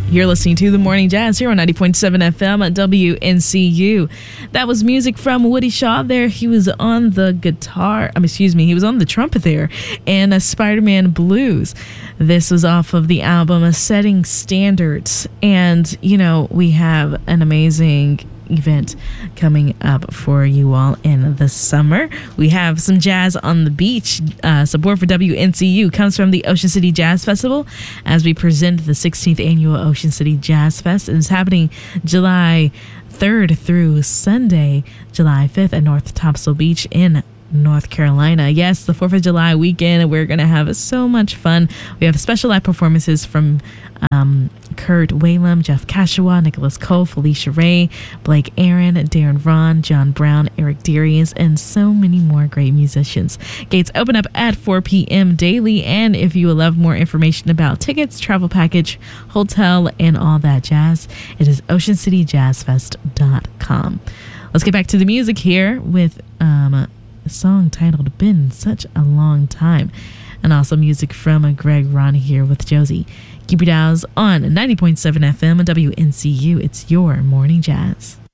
You're listening to The Morning Jazz here on 90.7 FM at WNCU. That was music from Woody Shaw there. He was on the guitar, he was on the trumpet there, and Spider-Man Blues. This was off of the album Setting Standards. And, we have an amazing event coming up for you all in the summer. We have some jazz on the beach. Support for WNCU comes from the Ocean City Jazz Festival as we present the 16th annual Ocean City Jazz Fest. It is happening July 3rd through Sunday, July 5th at North Topsail Beach in North Carolina. Yes, the 4th of July weekend. We're going to have so much fun. We have special live performances from Kurt Whalum, Jeff Kashawa, Nicholas Cole, Felicia Ray, Blake Aaron, Darren Ron, John Brown, Eric Darius, and so many more great musicians. Gates open up at 4 p.m. daily, and if you would love more information about tickets, travel package, hotel, and all that jazz, it is oceancityjazzfest.com. Let's get back to the music here with a song titled Been Such a Long Time, and also music from Greg Ron here with Josie. Keep your dials on 90.7 FM and WNCU. It's your morning jazz.